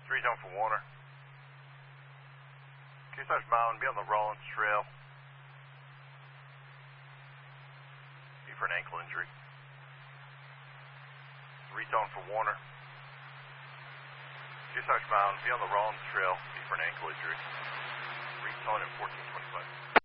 3 zone for Warner. Kearsarge Mountain, be on the Rollins Trail. Be for an ankle injury. 3 zone for Warner. Kearsarge Mountain, be on the Rollins Trail. Be for an ankle injury. 3 zone and 1425.